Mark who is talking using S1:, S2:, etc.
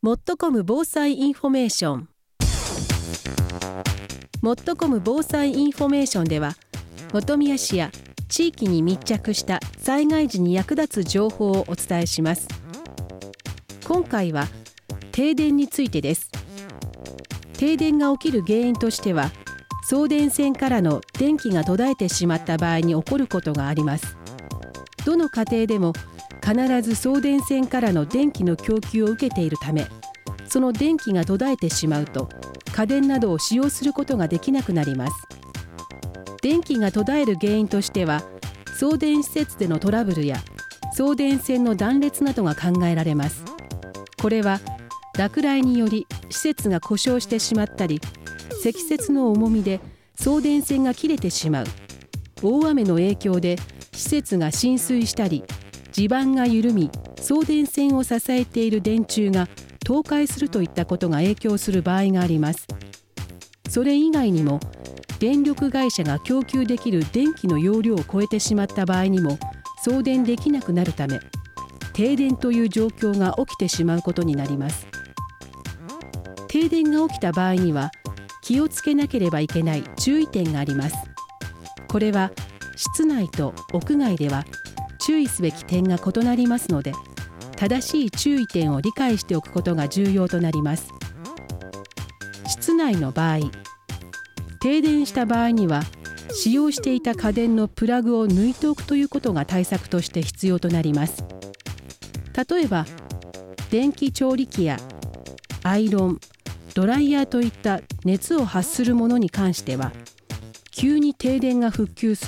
S1: もっとこむ防災インフォメーション。もっとこむ防災インフォメーションでは、本宮市や地域に密着した災害時に役立つ情報をお伝えします。今回は停電についてです。停電が起きる原因としては、送電線からの電気が途絶えてしまった場合に起こることがあります。どの家庭でも必ず送電線からの電気の供給を受けているため、その電気が途絶えてしまうと家電などを使用することができなくなります。電気が途絶える原因としては、送電施設でのトラブルや送電線の断裂などが考えられます。これは落雷により施設が故障してしまったり、積雪の重みで送電線が切れてしまう、大雨の影響で施設が浸水したり、地盤が緩み送電線を支えている電柱が倒壊するといったことが影響する場合があります。それ以外にも、電力会社が供給できる電気の容量を超えてしまった場合にも送電できなくなるため、停電という状況が起きてしまうことになります。停電が起きた場合には気をつけなければいけない注意点があります。これは室内と屋外では注意すべき点が異なりますので、正しい注意点を理解しておくことが重要となります。室内の場合、停電した場合には使用していた家電のプラグを抜いておくということが対策として必要となります。例えば電気調理器やアイロン、ドライヤーといった熱を発するものに関しては、急に停電が復旧す